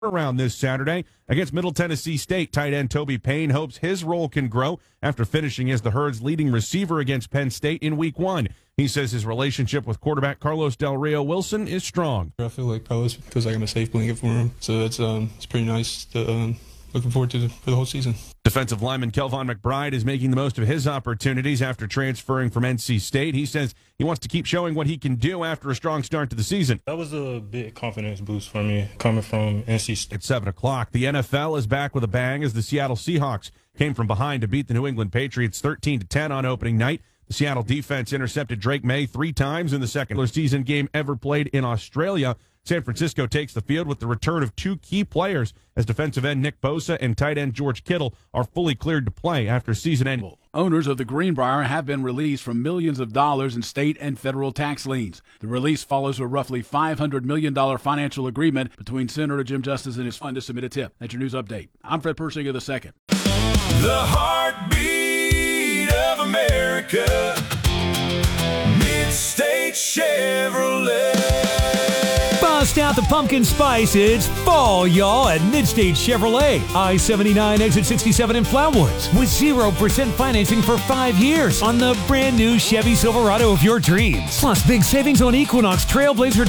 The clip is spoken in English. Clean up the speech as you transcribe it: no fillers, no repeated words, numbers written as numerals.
around this Saturday against Middle Tennessee State. Tight end Toby Payne hopes his role can grow after finishing as the Herd's leading receiver against Penn State in Week 1. He says his relationship with quarterback Carlos Del Rio Wilson is strong. I feel like Carlos feels like I'm a safe blanket for him, so it's pretty nice. Looking forward to for the whole season. Defensive lineman Kelvon McBride is making the most of his opportunities after transferring from NC State. He says he wants to keep showing what he can do after a strong start to the season. That was a big confidence boost for me coming from NC State. At 7 o'clock, the NFL is back with a bang as the Seattle Seahawks came from behind to beat the New England Patriots 13-10 on opening night. The Seattle defense intercepted Drake May 3 times in the second season game ever played in Australia. San Francisco takes the field with the return of 2 key players as defensive end Nick Bosa and tight end George Kittle are fully cleared to play after season end. Owners of the Greenbrier have been released from millions of dollars in state and federal tax liens. The release follows a roughly $500 million financial agreement between Senator Jim Justice and his fund to submit a tip. That's your news update. I'm Fred Persinger II. The heartbeat of America, Mid-State Chevrolet. Bust out the pumpkin spice. It's fall, y'all, at Mid-State Chevrolet. I-79 exit 67 in Flatwoods with 0% financing for 5 years on the brand new Chevy Silverado of your dreams. Plus big savings on Equinox, Trailblazer,